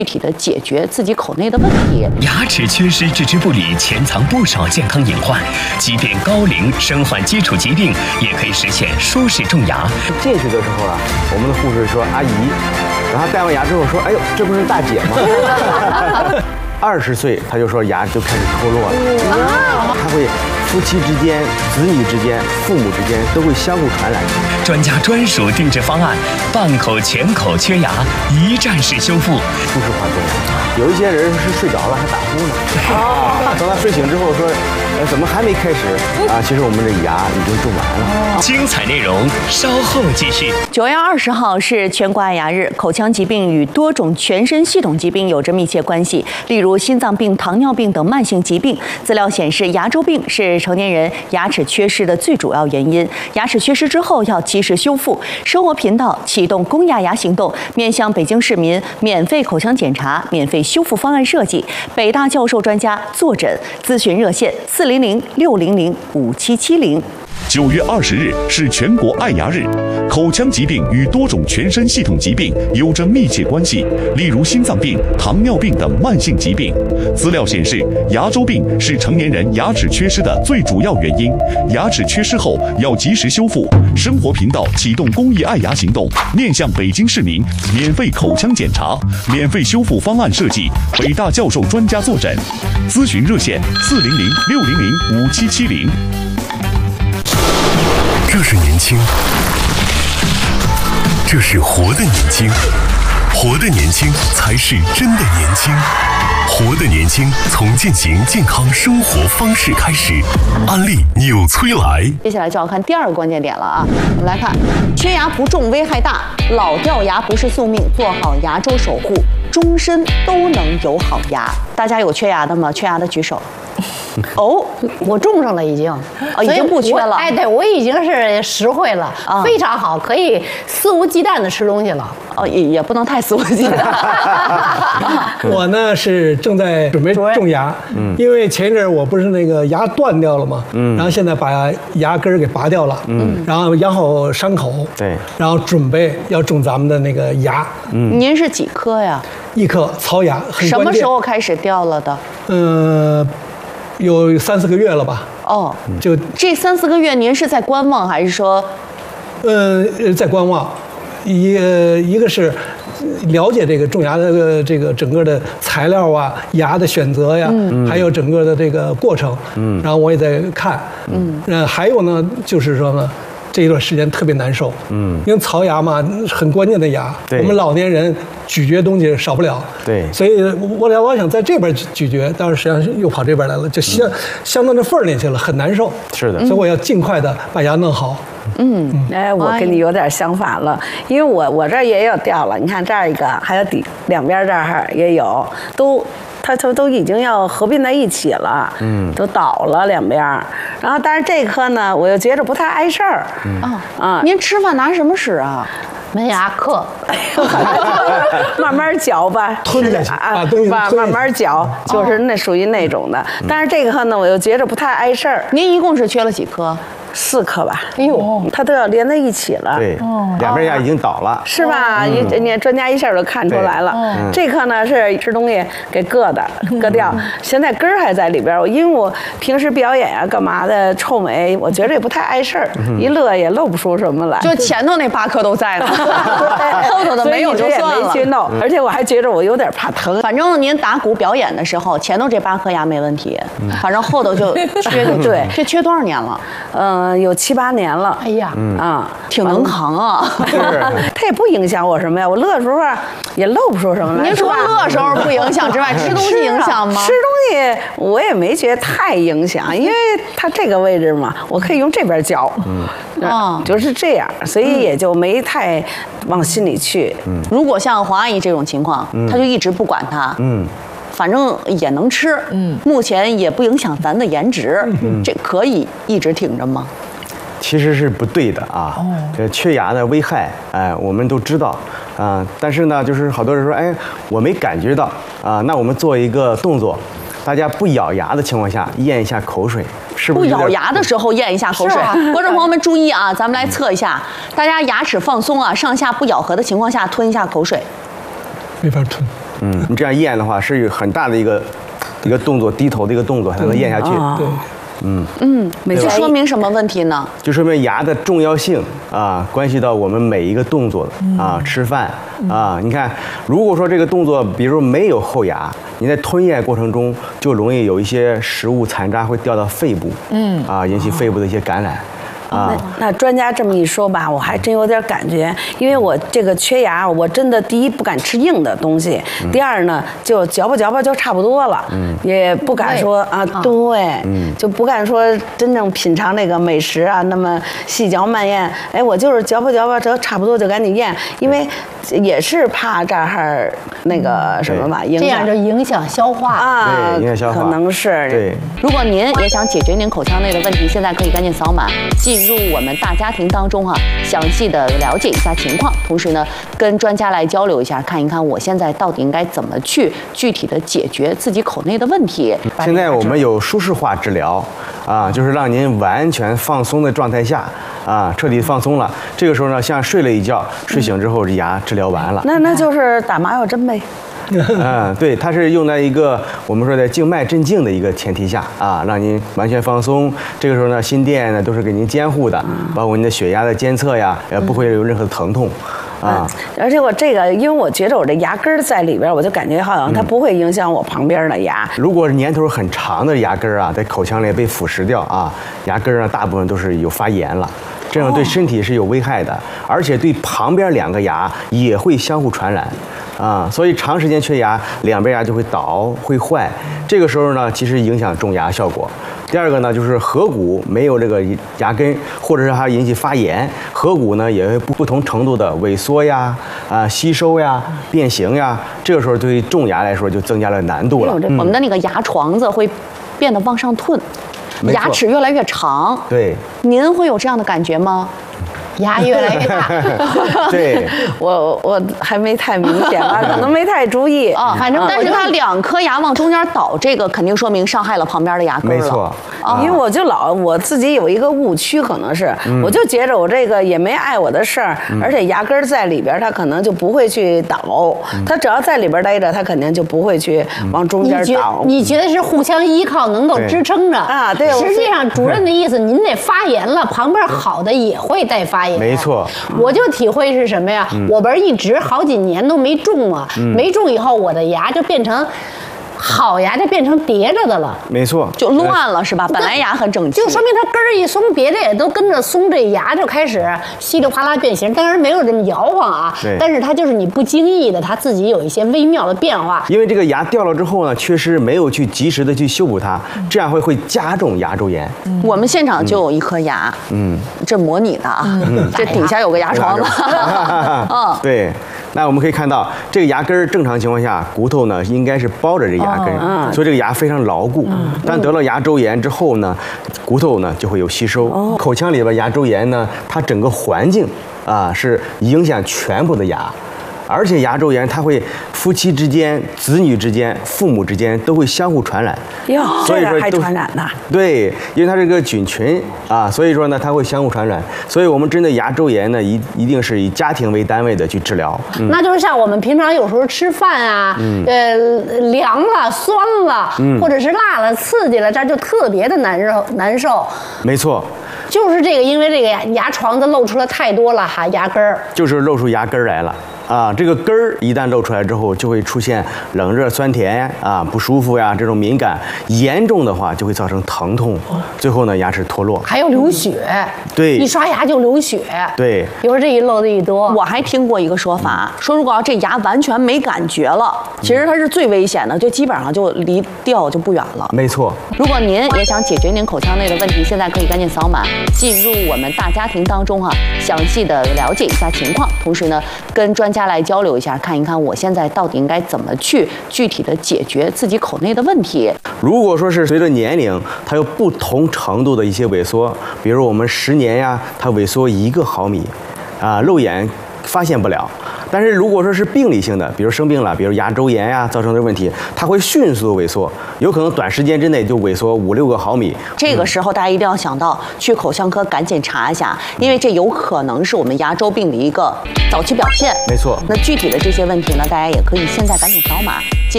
具体的解决自己口内的问题。 牙齿缺失置之不理，潜藏不少健康隐患。即便高龄身患基础疾病，也可以实现舒适种牙。 进去的时候啊，我们的护士说阿姨，然后戴完牙之后说，哎呦，这不是大姐吗？20岁他就说牙就开始脱落了，他会夫妻之间、子女之间、父母之间都会相互传染。 专家专属定制方案，半口全口缺牙一站式修复。 舒适化重要。有一些人是睡着了还打呼呢，等他睡醒之后说，怎么还没开始啊？其实我们这牙已经种完了。 精彩内容稍后继续。 9月20号是全国爱牙日，口腔疾病与多种全身系统疾病有着密切关系，例如心脏病、糖尿病等慢性疾病。资料显示，牙周病是成年人牙齿缺失的最主要原因。牙齿缺失之后要及时修复。生活频道启动公益爱牙行动，面向北京市民免费口腔检查、免费修复方案设计，北大教授专家坐诊咨询热线400-600-5770。 9月20日是全国爱牙日，口腔疾病与多种全身系统疾病有着密切关系，例如心脏病、糖尿病等慢性疾病。资料显示，牙周病是成年人牙齿缺失的最主要原因，牙齿缺失后要及时修复。生活频道启动公益爱牙行动，面向北京市民免费口腔检查、免费修复方案设计，北大教授专家坐诊，咨询热线400-600-5770。 这是年轻，这是活的年轻，活的年轻才是真的年轻，活的年轻从践行健康生活方式开始。安利纽崔莱。 接下来就要看第2个关键点了啊！我们来看，缺牙不重，危害大，老掉牙不是宿命，做好牙周守护，终身都能有好牙。大家有缺牙的吗？缺牙的举手。 哦，我种上了已经， 已经不缺了。 哎，对，我已经是实惠了，非常好，可以肆无忌惮的吃东西了。 也不能太肆无忌惮。 我呢是正在准备种牙，因为前一阵我不是那个牙断掉了嘛，然后现在把牙根儿给拔掉了，然后养好伤口， 对， 然后准备要种咱们的那个牙。 您是几颗呀 ？1颗槽牙，很关键。 什么时候开始掉了的？ 有3-4个月了吧？就这3-4个月，您是在观望还是说？ 在观望。一个是了解这个种牙的这个整个的材料啊，牙的选择呀，还有整个的这个过程，然后我也在看，还有呢，就是说呢，这一段时间特别难受，因为槽牙嘛，很关键的牙，我们老年人咀嚼东西少不了， 对， 所以我想在这边咀嚼，但是实际上又跑这边来了，就相当的缝里去了，很难受。 是的， 所以我要尽快的把牙弄好。 哎，我跟你有点相反了，因为我这儿也有掉了，你看这儿一个，还有两边这儿也有，它都已经要合并在一起了，都倒了两边。然后但是这颗呢，我又觉着不太碍事儿。 您吃饭拿什么使啊？ 门牙克， 慢慢嚼吧， 吞下去啊，慢慢嚼，就是那属于那种的。但是这个呢，我又觉着不太碍事儿。 您一共是缺了几颗 ？4颗吧。哎呦，它都要连在一起了。 对，两边牙已经倒了， 是吧？你专家一下就看出来了。这颗呢是吃东西给割掉，现在根儿还在里边。因为我平时表演呀干嘛的臭美，我觉得也不太碍事儿，一乐也乐不出什么来。 就前头那8颗都在呢，后头的没有就算了。 没去弄，而且我还觉着我有点怕疼。 反正您打鼓表演的时候，前头这8颗牙没问题，反正后头就缺就对。这缺多少年了？ 有7-8年了。 哎呀， 挺能扛啊。 它也不影响我什么呀，我乐的时候也露不出什么来。 您说乐时候不影响之外，吃东西影响吗？ 吃东西我也没觉得太影响，因为它这个位置嘛，我可以用这边嚼。就是这样，所以也就没太往心里去。 如果像黄阿姨这种情况，她就一直不管它。反正也能吃，目前也不影响咱的颜值，这可以一直挺着吗？ 其实是不对的啊。这缺牙的危害，我们都知道啊。但是呢，就是好多人说，哎，我没感觉到啊。那我们做一个动作，大家不咬牙的情况下咽一下口水，是不是？ 不咬牙的时候咽一下口水。观众朋友们注意啊，咱们来测一下，大家牙齿放松啊，上下不咬合的情况下吞一下口水。 没法吞。 你这样咽的话是有很大的一个动作，低头的一个动作才能咽下去。 对。 这说明什么问题呢？ 就说明牙的重要性啊，关系到我们每一个动作啊，吃饭啊。你看，如果说这个动作，比如没有后牙，你在吞咽过程中就容易有一些食物残渣会掉到肺部，引起肺部的一些感染。 那专家这么一说吧，我还真有点感觉，因为我这个缺牙，我真的第一不敢吃硬的东西，第二呢就嚼吧就差不多了，也不敢说就不敢说真正品尝那个美食啊，那么细嚼慢咽。哎，我就是嚼吧就差不多就赶紧咽，因为也是怕这儿那个什么吧， 这样就影响消化啊， 影响消化可能是对。 如果您也想解决您口腔内的问题，现在可以赶紧扫码进入我们大家庭当中详细的了解一下情况，同时呢跟专家来交流一下，看一看我现在到底应该怎么去具体的解决自己口内的问题。 现在我们有舒适化治疗就是让您完全放松的状态下彻底放松了。这个时候呢，像睡了一觉，睡醒之后这牙治疗完了。 那就是打麻药针呗。 对，它是用在一个我们说的静脉镇静的一个前提下让您完全放松。这个时候呢，心电呢都是给您监护的，包括您的血压的监测呀，不会有任何的疼痛。 而且我这个，因为我觉得我这牙根在里边，我就感觉好像它不会影响我旁边的牙。 如果是年头很长的牙根在口腔里被腐蚀掉牙根大部分都是有发炎了。这样对身体是有危害的，而且对旁边2个牙也会相互传染所以长时间缺牙，2边牙就会倒会坏。这个时候呢，其实影响种牙效果。第二个呢，就是颌骨没有这个牙根，或者是它引起发炎，颌骨呢也会不同程度的萎缩呀、吸收呀、变形呀。这个时候对于种牙来说就增加了难度了。 我们的那个牙床子会变得往上褪，牙齿越来越长。 对， 您会有这样的感觉吗？ 牙越来越大。 对， 我还没太明显吧，可能没太注意反正但是它2颗牙往中间倒，这个肯定说明伤害了旁边的牙根了。 没错。 因为我自己有一个误区，可能是我就觉着我这个也没碍我的事儿，而且牙根在里边，它可能就不会去倒，它只要在里边待着，它肯定就不会去往中间倒。 你觉得是互相依靠，能够支撑着对。 实际上主任的意思，您得发炎了，旁边好的也会带发炎。 没错。 我就体会是什么呀？我不是一直好几年都没种没种以后，我的牙就变成。好牙就变成叠着的了， 没错， 就乱了是吧？本来牙很整齐， 就说明它根儿一松，别的也都跟着松，这牙就开始稀里哗啦变形。当然没有这么摇晃但是它就是你不经意的，它自己有一些微妙的变化。 因为这个牙掉了之后呢，确实没有去及时的去修补它，这样会加重牙周炎。 我们现场就有1颗牙，这模拟的这底下有个牙床子。 对。那我们可以看到，这个牙根正常情况下，骨头呢应该是包着这牙根，所以这个牙非常牢固。但得了牙周炎之后呢，骨头呢就会有吸收。口腔里边牙周炎呢，它整个环境是影响全部的牙。而且牙周炎它会夫妻之间、子女之间、父母之间都会相互传染。 所以说还传染呢？ 对，因为它是个菌群所以说呢它会相互传染。所以我们针对牙周炎呢，一定是以家庭为单位的去治疗。 那就是像我们平常有时候吃饭凉了、酸了，或者是辣了、刺激了，这就特别的难受。 没错。 就是这个，因为这个牙床子露出了太多了牙根儿， 就是露出牙根儿来了。这个根儿一旦露出来之后，就会出现冷热酸甜不舒服呀，这种敏感，严重的话就会造成疼痛，最后呢牙齿脱落， 还有流血。 对， 一刷牙就流血。 对， 比如这一漏的一多。 我还听过一个说法，说如果要这牙完全没感觉了，其实它是最危险的，就基本上就离掉就不远了。 没错。 如果您也想解决您口腔内的问题，现在可以赶紧扫码进入我们大家庭当中详细的了解一下情况，同时呢跟专家来交流一下，看一看我现在到底应该怎么去具体的解决自己口内的问题。 如果说是随着年龄，它有不同程度的一些萎缩，比如我们10年呀，它萎缩1个毫米，肉眼发现不了。 但是如果说是病理性的，比如生病了，比如牙周炎呀、造成的问题，它会迅速萎缩，有可能短时间之内就萎缩5、6个毫米。 这个时候大家一定要想到去口腔科赶紧查一下，因为这有可能是我们牙周病的一个早期表现。 没错。 那具体的这些问题呢，大家也可以现在赶紧扫码进。